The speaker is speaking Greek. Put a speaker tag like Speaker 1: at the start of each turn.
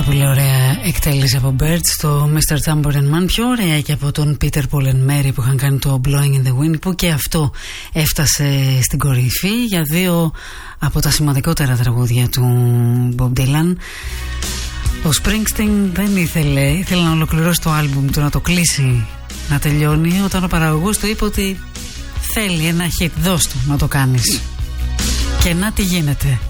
Speaker 1: πολύ ωραία εκτέλεση από Birds, το Mr. Tambourine Man, πιο ωραία και από τον Peter Paul and Mary που είχαν κάνει το Blowing in the Wind, που και αυτό έφτασε στην κορυφή για δύο από τα σημαντικότερα τραγούδια του Bob Dylan. Ο Springsteen δεν ήθελε να ολοκληρώσει το άλμπουμ του, να το κλείσει, να τελειώνει, όταν ο παραγωγός του είπε ότι θέλει ένα hit, δώσ' του να το κάνεις. Και να τι γίνεται.